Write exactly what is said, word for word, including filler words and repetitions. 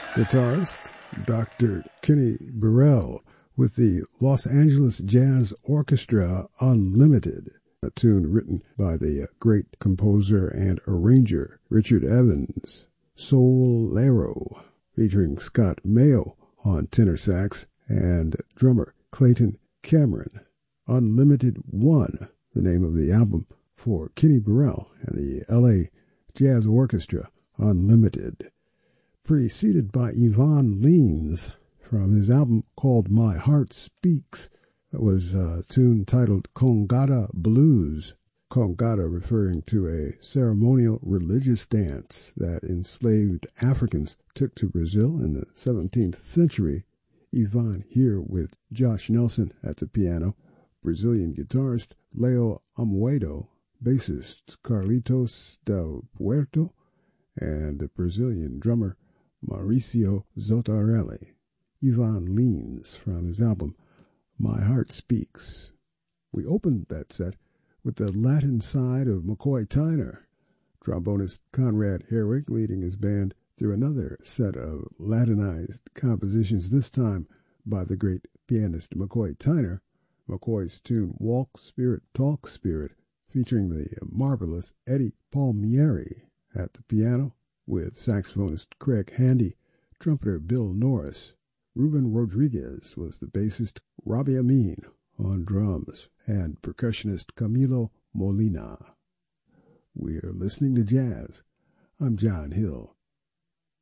Guitarist Doctor Kenny Burrell with the Los Angeles Jazz Orchestra Unlimited, a tune written by the great composer and arranger Richard Evans. Solero, featuring Scott Mayo on tenor sax and drummer Clayton Cameron. Unlimited One, the name of the album for Kenny Burrell and the L A Jazz Orchestra Unlimited. Preceded by Yvonne Leans from his album called My Heart Speaks. That was a tune titled Congada Blues. Congada referring to a ceremonial religious dance that enslaved Africans took to Brazil in the seventeenth century. Yvonne here with Josh Nelson at the piano, Brazilian guitarist Leo Amoedo, bassist Carlitos Del Puerto, and Brazilian drummer Mauricio Zotarelli. Yvonne Leans from his album My Heart Speaks. We opened that set with the Latin side of McCoy Tyner, trombonist Conrad Herwig leading his band through another set of Latinized compositions, this time by the great pianist McCoy Tyner. McCoy's tune Walk Spirit, Talk Spirit, featuring the marvelous Eddie Palmieri at the piano, with saxophonist Craig Handy, trumpeter Bill Norris. Ruben Rodriguez was the bassist, Robbie Amin on drums, and percussionist Camilo Molina. We're listening to jazz. I'm John Hill.